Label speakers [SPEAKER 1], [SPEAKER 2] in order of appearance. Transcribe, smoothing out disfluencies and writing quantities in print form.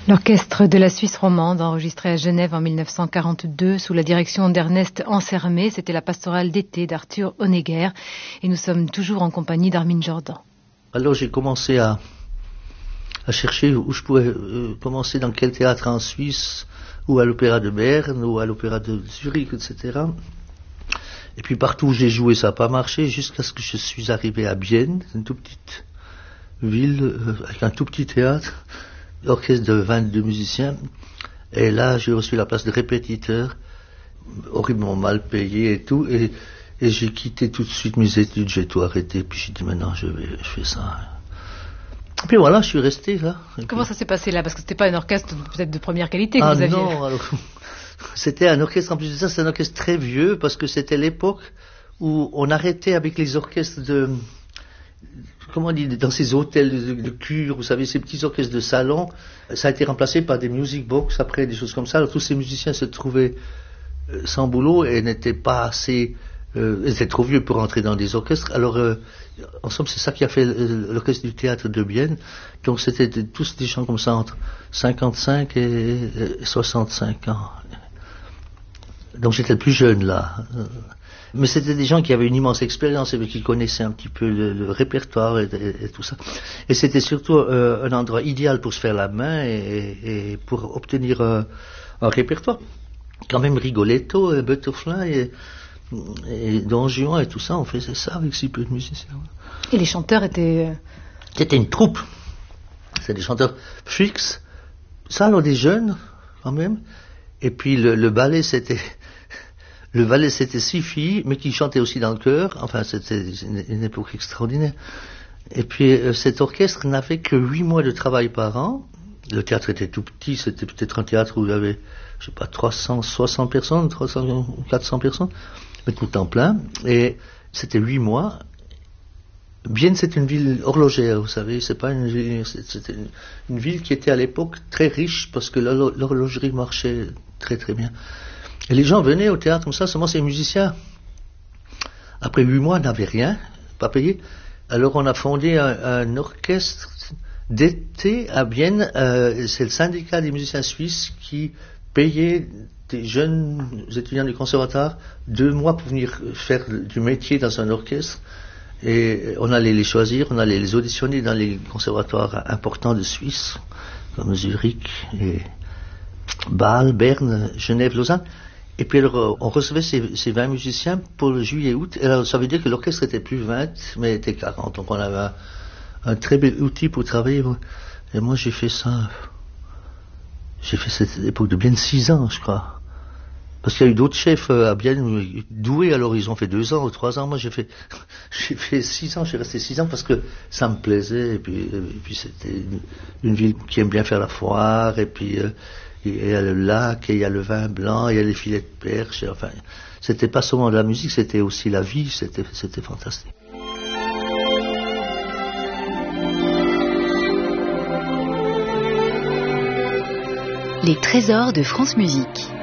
[SPEAKER 1] L'orchestre de la Suisse romande, enregistré à Genève en 1942 sous la direction d'Ernest Ansermet, c'était la pastorale d'été d'Arthur Honegger et nous sommes toujours en compagnie d'Armin Jordan.
[SPEAKER 2] Alors j'ai commencé à chercher où je pouvais commencer, dans quel théâtre en Suisse, ou à l'Opéra de Berne, ou à l'Opéra de Zurich, etc. Et puis partout où j'ai joué, ça n'a pas marché, jusqu'à ce que je suis arrivé à Bienne, une toute petite ville, avec un tout petit théâtre, orchestre de 22 musiciens. Et là, j'ai reçu la place de répétiteur, horriblement mal payé et tout, et j'ai quitté tout de suite mes études, j'ai tout arrêté, puis j'ai dit maintenant je fais ça. Et puis voilà, je suis resté là.
[SPEAKER 1] Comment ça s'est passé là? Parce que c'était pas un orchestre peut-être de première qualité que vous aviez.
[SPEAKER 2] Ah non, alors, c'était un orchestre, en plus de ça, c'est un orchestre très vieux, parce que c'était l'époque où on arrêtait avec les orchestres comment on dit, dans ces hôtels de cure, vous savez, ces petits orchestres de salon. Ça a été remplacé par des music box, après des choses comme ça. Alors tous ces musiciens se trouvaient sans boulot et n'étaient pas assez... ils étaient trop vieux pour entrer dans des orchestres. Alors, en somme, c'est ça qui a fait l'orchestre du théâtre de Bienne. Donc c'était tous des gens comme ça, entre 55 et 65 ans. Donc j'étais le plus jeune là. Mais c'était des gens qui avaient une immense expérience et qui connaissaient un petit peu le répertoire et tout ça. Et c'était surtout un endroit idéal pour se faire la main et pour obtenir un répertoire. Quand même Rigoletto, Butterfly et Don Juan et tout ça, on faisait ça avec si peu de musiciens.
[SPEAKER 1] Et les chanteurs étaient...
[SPEAKER 2] C'était une troupe. C'était des chanteurs fixes. Ça, alors des jeunes, quand même. Et puis le ballet, c'était 6 filles, mais qui chantaient aussi dans le chœur. Enfin, c'était une époque extraordinaire. Et puis, cet orchestre n'avait que 8 mois de travail par an. Le théâtre était tout petit, c'était peut-être un théâtre où il y avait, je sais pas, 360 personnes, 300, 400 personnes, mais tout en plein. Et c'était 8 mois. Bienne, c'est une ville horlogère, vous savez, c'est pas une ville, c'était une ville qui était à l'époque très riche parce que l'horlogerie marchait très très bien. Et les gens venaient au théâtre comme ça, seulement ces musiciens, après 8 mois, n'avaient rien, pas payé. Alors on a fondé un orchestre d'été à Bienne, c'est le syndicat des musiciens suisses qui payait des jeunes étudiants du conservatoire 2 mois pour venir faire du métier dans un orchestre. Et on allait les choisir, on allait les auditionner dans les conservatoires importants de Suisse, comme Zurich et Bâle, Berne, Genève, Lausanne. Et puis alors, on recevait ces 20 musiciens pour le juillet-août. Et alors, ça veut dire que l'orchestre était plus 20, mais était 40. Donc on avait un très bel outil pour travailler. Et moi, j'ai fait cette époque de Bienne 6 ans, je crois. Parce qu'il y a eu d'autres chefs à Bienne doués, alors ils ont fait 2 ans ou 3 ans. Moi, j'ai fait 6 ans, je suis resté 6 ans parce que ça me plaisait. Et puis c'était une ville qui aime bien faire la foire. Et puis, il y a le lac, et il y a le vin blanc, il y a les filets de perche. Enfin, c'était pas seulement de la musique, c'était aussi la vie. C'était fantastique.
[SPEAKER 3] Les trésors de France Musique.